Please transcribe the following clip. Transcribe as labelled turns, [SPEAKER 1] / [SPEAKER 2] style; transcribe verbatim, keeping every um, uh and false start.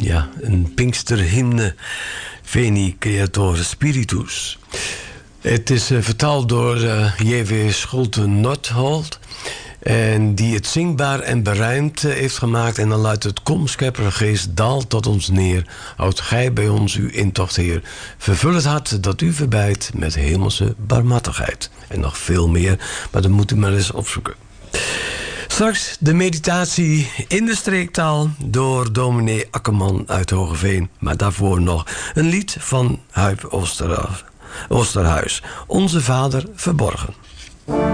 [SPEAKER 1] Ja, een Pinksterhymne, Veni Creator Spiritus. Het is uh, vertaald door uh, J W Scholte-Nordholt. En die het zingbaar en berijmd uh, heeft gemaakt. En dan luidt het: Kom, schepper geest, daal tot ons neer. Houd gij bij ons uw intocht, Heer. Vervul het hart dat u verbijt met hemelse barmhartigheid. En nog veel meer, maar dat moet u maar eens opzoeken. Straks de meditatie in de streektaal door dominee Akkerman uit Hoogeveen. Maar daarvoor nog een lied van Huip Oosterhuis. Onze Vader verborgen.